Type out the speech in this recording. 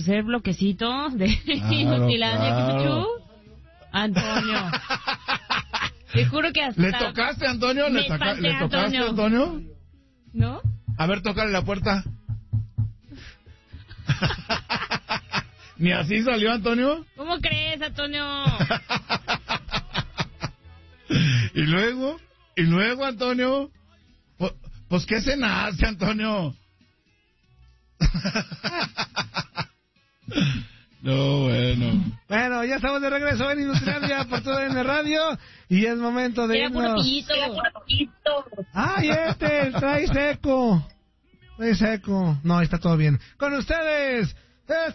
tercer bloquecito de Inutilandia, claro. Antonio. Te juro que hasta... ¿Le tocaste, Antonio? ¿Le tocaste, Antonio? ¿No? A ver, tócale la puerta. ¿Ni así salió, Antonio? ¿Cómo crees, Antonio? ¿Y luego, Antonio? Pues, ¿qué cenaste, Antonio? No, bueno. Bueno, ya estamos de regreso en Inutilandia por todo en la radio. Y es momento de irnos. ¡Ay, trae seco! Trae seco. No, está todo bien. Con ustedes...